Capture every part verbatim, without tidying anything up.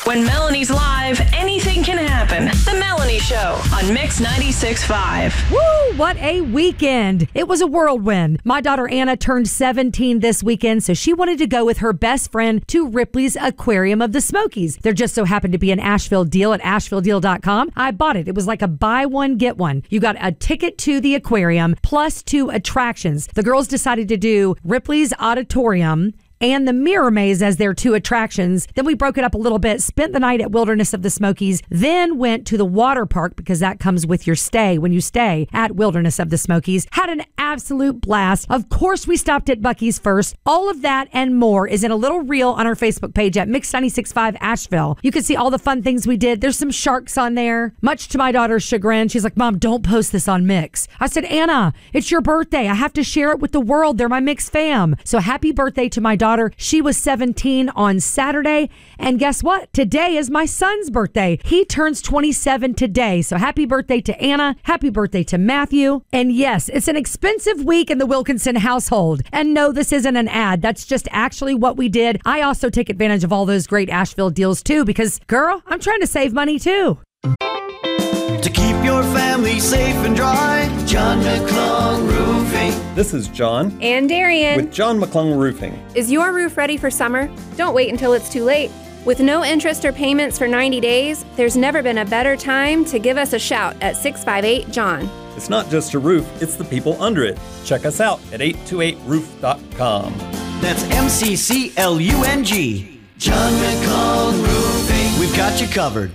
When Melanie's live, anything can happen. The Melanie Show on Mix ninety-six point five. Woo, what a weekend. It was a whirlwind. My daughter Anna turned seventeen this weekend, so she wanted to go with her best friend to Ripley's Aquarium of the Smokies. There just so happened to be an Asheville deal at asheville deal dot com. I bought it. It was like a buy one, get one. You got a ticket to the aquarium plus two attractions. The girls decided to do Ripley's Auditorium and the Mirror Maze as their two attractions. Then we broke it up a little bit, spent the night at Wilderness of the Smokies, then went to the water park because that comes with your stay when you stay at Wilderness of the Smokies. Had an absolute blast. Of course, we stopped at Buc-ee's first. All of that and more is in a little reel on our Facebook page at Mix ninety-six point five Asheville. You can see all the fun things we did. There's some sharks on there. Much to my daughter's chagrin, she's like, Mom, don't post this on Mix. I said, Anna, it's your birthday. I have to share it with the world. They're my Mix fam. So happy birthday to my daughter. She was seventeen on Saturday. And guess what? Today is my son's birthday. He turns twenty-seven today. So happy birthday to Anna. Happy birthday to Matthew. And yes, it's an expensive week in the Wilkinson household. And no, this isn't an ad. That's just actually what we did. I also take advantage of all those great Asheville deals too because, girl, I'm trying to save money too. To keep your family safe and dry, John McClung Roofing. This is John. And Darian. With John McClung Roofing. Is your roof ready for summer? Don't wait until it's too late. With no interest or payments for ninety days, there's never been a better time to give us a shout at six five eight John. It's not just a roof, it's the people under it. Check us out at eight two eight roof dot com. That's M C C L U N G. John McClung Roofing. We've got you covered.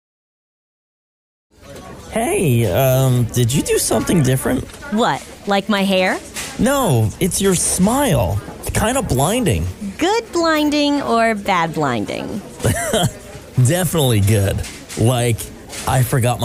Hey, um, did you do something different? What, like my hair? No, it's your smile. It's kind of blinding. Good blinding or bad blinding? Definitely good. Like, I forgot my